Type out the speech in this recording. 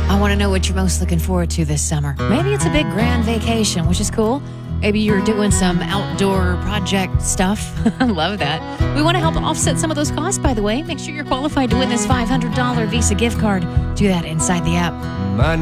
I want to know what you're most looking forward to this summer. Maybe it's a big grand vacation, which is cool. Maybe you're doing some outdoor project stuff. I love that. We want to help offset some of those costs, by the way. Make sure you're qualified to win this $500 Visa gift card. Do that inside the app. My